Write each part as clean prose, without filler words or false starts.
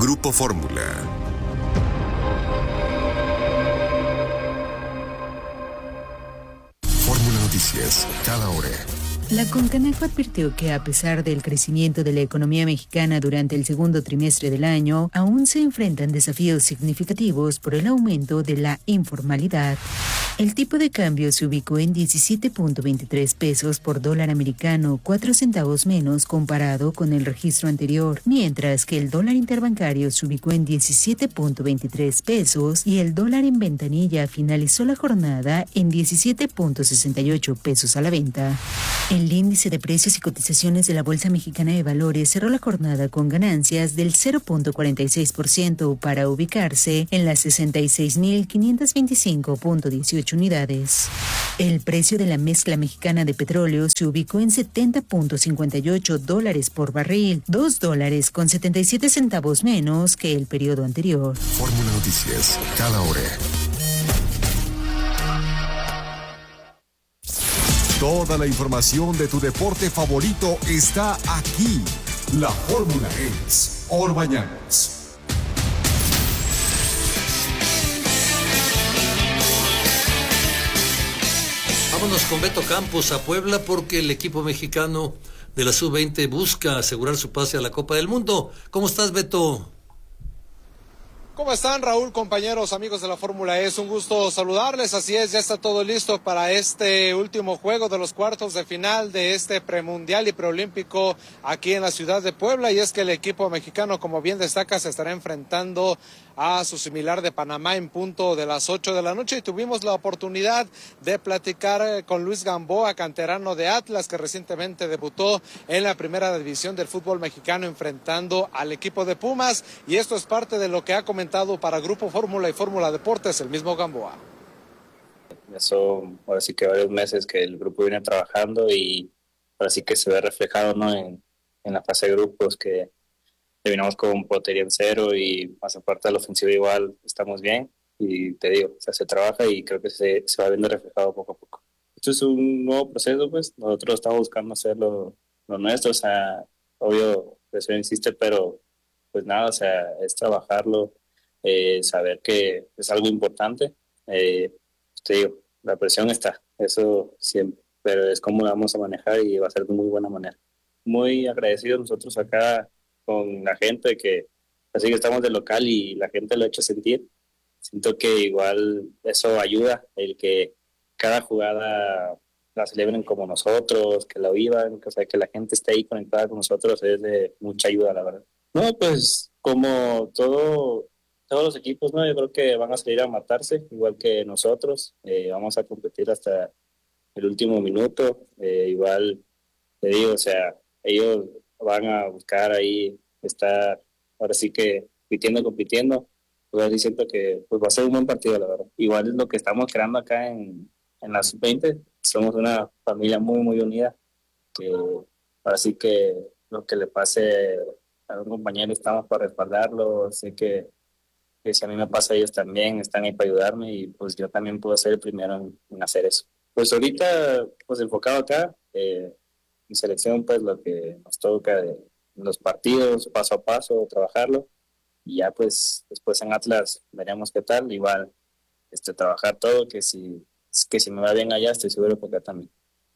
Grupo Fórmula. Fórmula Noticias, cada hora. La Concanaco advirtió que a pesar del crecimiento de la economía mexicana durante el segundo trimestre del año, aún se enfrentan desafíos significativos por el aumento de la informalidad. El tipo de cambio se ubicó en 17.23 pesos por dólar americano, 4 centavos menos comparado con el registro anterior, mientras que el dólar interbancario se ubicó en 17.23 pesos y el dólar en ventanilla finalizó la jornada en 17.68 pesos a la venta. El índice de precios y cotizaciones de la Bolsa Mexicana de Valores cerró la jornada con ganancias del 0.46% para ubicarse en las 66.525.18 unidades. El precio de la mezcla mexicana de petróleo se ubicó en $70.58 por barril, $2.77 menos que el periodo anterior. Fórmula Noticias, cada hora. Toda la información de tu deporte favorito está aquí. La fórmula es Orbañanos. Vámonos con Beto Campos a Puebla porque el equipo mexicano de la Sub-20 busca asegurar su pase a la Copa del Mundo. ¿Cómo estás, Beto? ¿Cómo están, Raúl, compañeros, amigos de la Fórmula E? Es un gusto saludarles. Así es, ya está todo listo para este último juego de los cuartos de final de este premundial y preolímpico aquí en la ciudad de Puebla. Y es que el equipo mexicano, como bien destaca, se estará enfrentando a su similar de Panamá en punto de las 8 de la noche. Y tuvimos la oportunidad de platicar con Luis Gamboa, canterano de Atlas, que recientemente debutó en la primera división del fútbol mexicano enfrentando al equipo de Pumas. Y esto es parte de lo que ha comentado para Grupo Fórmula y Fórmula Deportes el mismo Gamboa. Eso, ahora sí que varios meses que el grupo viene trabajando y ahora sí que se ve reflejado, ¿no? en la fase de grupos, que terminamos con portería en cero y más aparte de la ofensiva igual estamos bien y te digo, o sea, se trabaja y creo que se va viendo reflejado poco a poco. Esto es un nuevo proceso, pues nosotros estamos buscando hacer lo nuestro, o sea, obvio, eso insiste, pero pues nada, o sea, es trabajarlo. Saber que es algo importante. Te digo, la presión está, eso siempre, pero es cómo la vamos a manejar y va a ser de muy buena manera. Muy agradecidos nosotros acá con la gente, que así que estamos de local y la gente lo ha hecho sentir. Siento que igual eso ayuda, el que cada jugada la celebren como nosotros, que la vivan, o sea, que la gente esté ahí conectada con nosotros es de mucha ayuda, la verdad. No, pues como todos los equipos, ¿no? Yo creo que van a salir a matarse, igual que nosotros. Vamos a competir hasta el último minuto. Igual, te digo, o sea, ellos van a buscar ahí estar, ahora sí que compitiendo. Pues así siento que pues va a ser un buen partido, la verdad. Igual es lo que estamos creando acá en la Sub-20. Somos una familia muy, muy unida. Ahora sí que lo que le pase a un compañero estamos para respaldarlo. Sé que si a mí me pasa, ellos también están ahí para ayudarme y pues yo también puedo ser el primero en hacer eso. Pues ahorita, pues enfocado acá, en selección, pues lo que nos toca de los partidos, paso a paso, trabajarlo, y ya pues después en Atlas veremos qué tal, igual trabajar todo, que si me va bien allá, estoy seguro que acá también.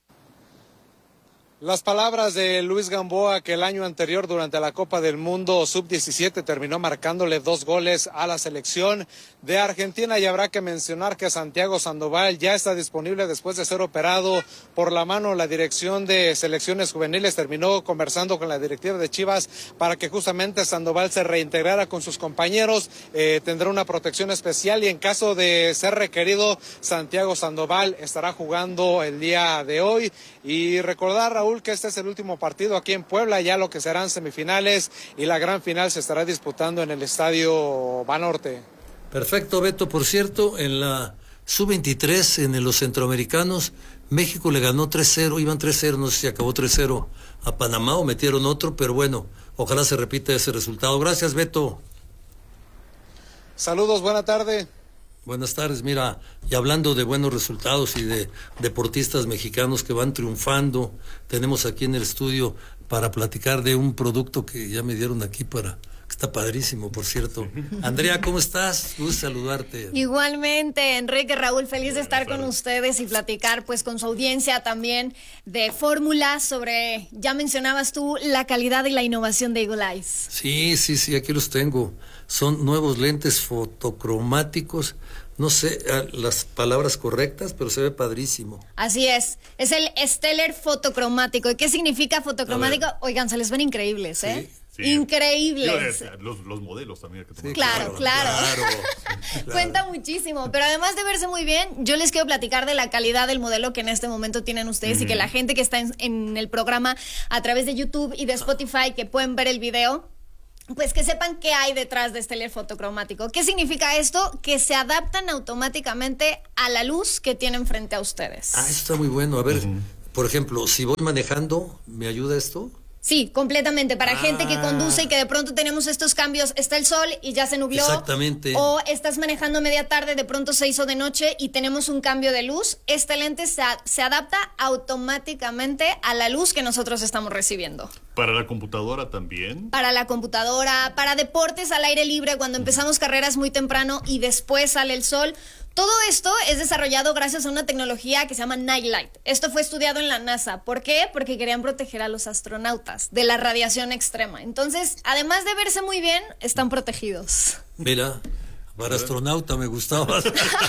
Las palabras de Luis Gamboa, que el año anterior durante la Copa del Mundo Sub-17 terminó marcándole 2 goles a la selección de Argentina. Y habrá que mencionar que Santiago Sandoval ya está disponible después de ser operado por la mano. La dirección de selecciones juveniles terminó conversando con la directiva de Chivas para que justamente Sandoval se reintegrara con sus compañeros. Tendrá una protección especial y en caso de ser requerido, Santiago Sandoval estará jugando el día de hoy. Y recordar, Raúl, que este es el último partido aquí en Puebla, ya lo que serán semifinales y la gran final se estará disputando en el Estadio Banorte. Perfecto, Beto. Por cierto, en la Sub-23, en los centroamericanos, México le ganó 3-0, iban 3-0, no sé si acabó 3-0 a Panamá o metieron otro, pero bueno, ojalá se repita ese resultado. Gracias, Beto. Saludos, buena tarde. Buenas tardes, mira, y hablando de buenos resultados y de deportistas mexicanos que van triunfando, tenemos aquí en el estudio para platicar de un producto que ya me dieron aquí para que Está padrísimo, por cierto. Andrea, ¿cómo estás? Gusto saludarte. Igualmente, Enrique, Raúl, feliz de estar con ustedes y platicar pues con su audiencia también de fórmulas sobre, ya mencionabas tú, la calidad y la innovación de Eagle Eyes. Sí, aquí los tengo. Son nuevos lentes fotocromáticos. No sé las palabras correctas, pero se ve padrísimo. Así es el Stellar fotocromático. ¿Y qué significa fotocromático? Oigan, se les ven increíbles, ¿eh? Sí. Increíbles. Los modelos también. Que Claro. Cuenta muchísimo, pero además de verse muy bien, yo les quiero platicar de la calidad del modelo que en este momento tienen ustedes y que la gente que está en el programa a través de YouTube y de Spotify, que pueden ver el video, pues que sepan qué hay detrás de este LED fotocromático. ¿Qué significa esto? Que se adaptan automáticamente a la luz que tienen frente a ustedes. Eso está muy bueno. A ver, por ejemplo, si voy manejando, ¿me ayuda esto? Sí, completamente. Para gente que conduce y que de pronto tenemos estos cambios, está el sol y ya se nubló. Exactamente. O estás manejando media tarde, de pronto se hizo de noche y tenemos un cambio de luz. Este lente se adapta automáticamente a la luz que nosotros estamos recibiendo. ¿Para la computadora también? Para la computadora, para deportes al aire libre, cuando empezamos carreras muy temprano y después sale el sol. Todo esto es desarrollado gracias a una tecnología que se llama Nightlight. Esto fue estudiado en la NASA. ¿Por qué? Porque querían proteger a los astronautas de la radiación extrema. Entonces, además de verse muy bien, están protegidos. Mira, para astronauta me gustaba.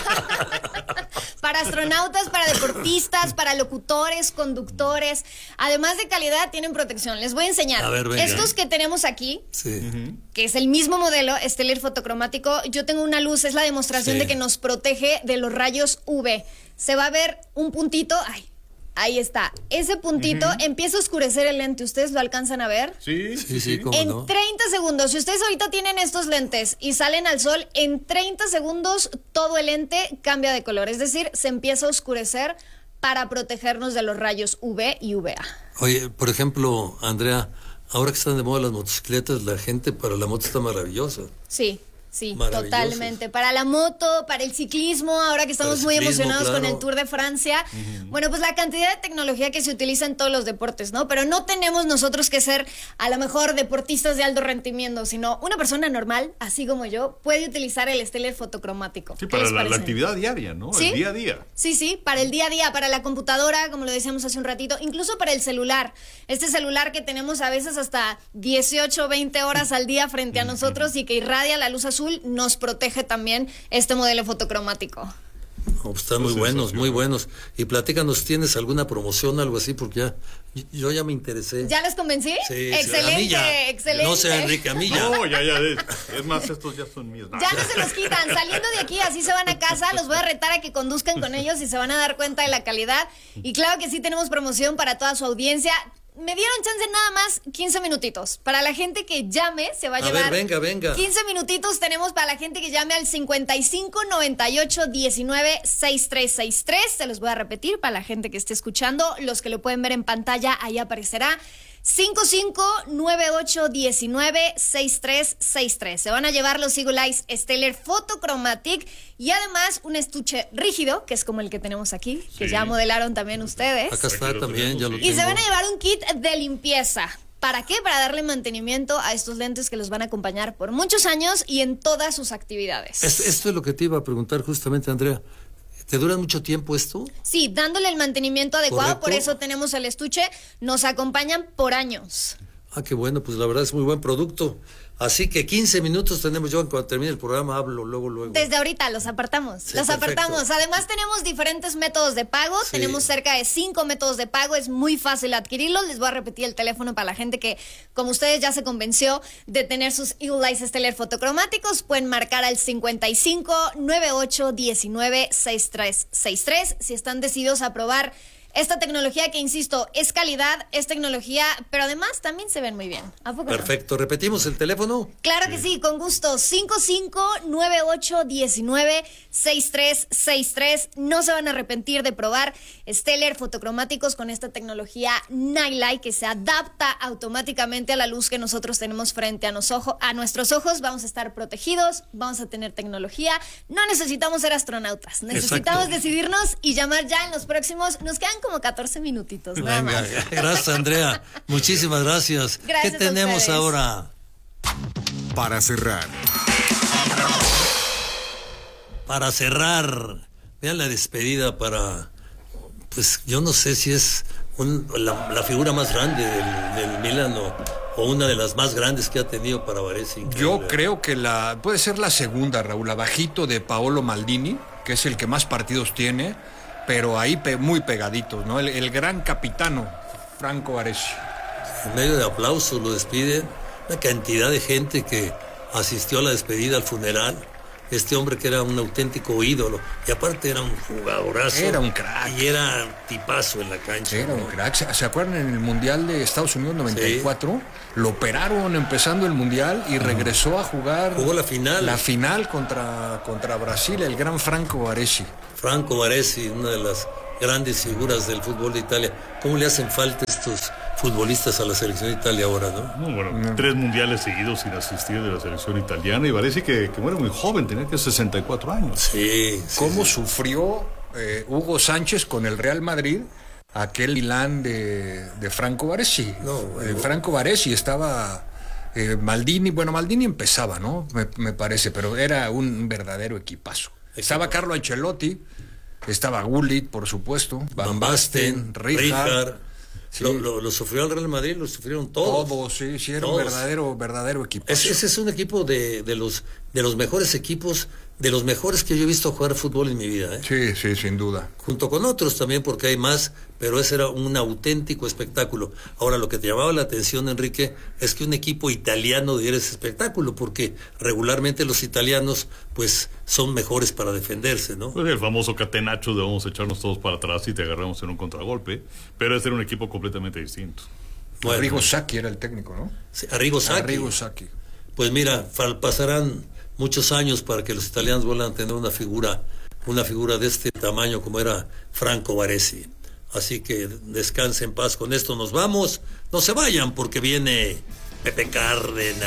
Para astronautas, para deportistas, para locutores, conductores. Además de calidad, tienen protección. Les voy a enseñar. A ver, venga. Estos que tenemos aquí, Sí. que es el mismo modelo, Stellar fotocromático, yo tengo una luz, es la demostración Sí. de que nos protege de los rayos UV. Se va a ver un puntito, ahí está. Ese puntito empieza a oscurecer el lente. ¿Ustedes lo alcanzan a ver? Sí, cómo En no. 30 segundos, si ustedes ahorita tienen estos lentes y salen al sol, en 30 segundos todo el lente cambia de color. Es decir, se empieza a oscurecer para protegernos de los rayos UV y UVA. Oye, por ejemplo, Andrea, ahora que están de moda las motocicletas, la gente para la moto está maravillosa. Sí, Maravillosos. totalmente. Para la moto, para el ciclismo, ahora que estamos muy ciclismo, emocionados con claro. el Tour de Francia. Bueno, pues la cantidad de tecnología que se utiliza en todos los deportes, ¿no? Pero no tenemos nosotros que ser a lo mejor deportistas de alto rendimiento, sino una persona normal, así como yo, puede utilizar el Stellar fotocromático. Sí, ¿Qué para les la parece? actividad diaria, ¿no? ¿Sí? El día a día. Sí, para el día a día, para la computadora, como lo decíamos hace un ratito, incluso para el celular. Este celular que tenemos a veces hasta 18 o 20 horas al día frente a nosotros y que irradia la luz azul, nos protege también este modelo fotocromático. No, pues están muy buenos, muy buenos. Y platícanos, ¿tienes alguna promoción, algo así? Porque yo ya me interesé. ¿Ya les convencí? Sí, Excelente, a mí ya. excelente. No sé, Enrique, a mí ya. No, ya. Es más, estos ya son míos. Ya no se los quitan. Saliendo de aquí, así se van a casa. Los voy a retar a que conduzcan con ellos y se van a dar cuenta de la calidad. Y claro que sí tenemos promoción para toda su audiencia. Me dieron chance nada más 15 minutitos. Para la gente que llame, se va a llevar. Ver, venga. 15 minutitos tenemos para la gente que llame al 55 98 19 6363. Se los voy a repetir para la gente que esté escuchando. Los que lo pueden ver en pantalla, ahí aparecerá. 5598196363. Se van a llevar los Eagle Eyes Stellar Photochromatic y además un estuche rígido, que es como el que tenemos aquí, que ya modelaron también ustedes. Acá está también, ya lo Y tengo. se van a llevar un kit de limpieza. ¿Para qué? Para darle mantenimiento a estos lentes que los van a acompañar por muchos años y en todas sus actividades. Esto es lo que te iba a preguntar justamente, Andrea. ¿Te dura mucho tiempo esto? Sí, dándole el mantenimiento adecuado, Correcto. por eso tenemos el estuche. Nos acompañan por años. Qué bueno, pues la verdad es muy buen producto. Así que 15 minutos tenemos. Yo cuando termine el programa hablo luego. Desde ahorita los apartamos. Sí, los perfecto. apartamos. Además tenemos diferentes métodos de pago. Sí. Tenemos cerca de 5 métodos de pago. Es muy fácil adquirirlos. Les voy a repetir el teléfono para la gente que, como ustedes ya se convenció de tener sus Eagle Eyes Stellar fotocromáticos, pueden marcar al 55 98 19 6363 si están decididos a probar esta tecnología que, insisto, es calidad, es tecnología, pero además también se ven muy bien. ¿A poco no? Perfecto. ¿Repetimos el teléfono? Claro que sí, con gusto. 5598196363. No se van a arrepentir de probar Stellar fotocromáticos con esta tecnología Nightlight que se adapta automáticamente a la luz que nosotros tenemos frente a nuestros ojos. Vamos a estar protegidos, vamos a tener tecnología. No necesitamos ser astronautas. Necesitamos Exacto. decidirnos y llamar ya en los próximos. Nos quedan como 14 minutitos, nada Venga, más. gracias, Andrea. Muchísimas gracias. Gracias ¿Qué a tenemos ustedes. ahora? Para cerrar, vean la despedida pues yo no sé si es la figura más grande del Milan o una de las más grandes que ha tenido para Baresi. Yo creo que puede ser la segunda, Raúl, abajito de Paolo Maldini, que es el que más partidos tiene, pero ahí muy pegaditos, ¿no? El gran capitano, Franco Baresi. En medio de aplausos lo despiden, una cantidad de gente que asistió a la despedida, al funeral. Este hombre que era un auténtico ídolo, y aparte era un jugadorazo. Era un crack. Y era tipazo en la cancha. Era un crack. ¿Se acuerdan en el Mundial de Estados Unidos 94? Sí. Lo operaron empezando el Mundial y regresó a jugar. Jugó la final. La final contra Brasil, el gran Franco Baresi. Franco Baresi, una de las grandes figuras del fútbol de Italia. ¿Cómo le hacen falta estos futbolistas a la selección de Italia ahora, no? Bueno, 3 mundiales seguidos sin asistir de la selección italiana, y parece que muere muy joven, tenía que 64 años. Sí. ¿Cómo sufrió Hugo Sánchez con el Real Madrid aquel Milán de Franco Baresi? Franco Baresi estaba... Maldini empezaba, ¿no? Me parece, pero era un verdadero equipazo. Estaba Carlo Ancelotti, estaba Gullit, por supuesto, Van Basten, Rijkaard. Sí. Lo sufrió el Real Madrid, lo sufrieron todos. Todos, sí, era todos. Un verdadero equipo. Ese es un equipo de los mejores equipos, de los mejores que yo he visto jugar fútbol en mi vida, ¿eh? Sí, sin duda. Junto con otros también, porque hay más, pero ese era un auténtico espectáculo. Ahora, lo que te llamaba la atención, Enrique, es que un equipo italiano diera ese espectáculo, porque regularmente los italianos, pues, son mejores para defenderse, ¿no? Pues el famoso catenaccio de vamos a echarnos todos para atrás y te agarramos en un contragolpe, pero ese era un equipo completamente distinto. Bueno, Arrigo Sacchi era el técnico, ¿no? Sí, Arrigo Sacchi. Pues mira, pasarán muchos años para que los italianos vuelvan a tener una figura de este tamaño como era Franco Baresi. Así que descanse en paz. Con esto nos vamos. No se vayan porque viene Pepe Cárdenas.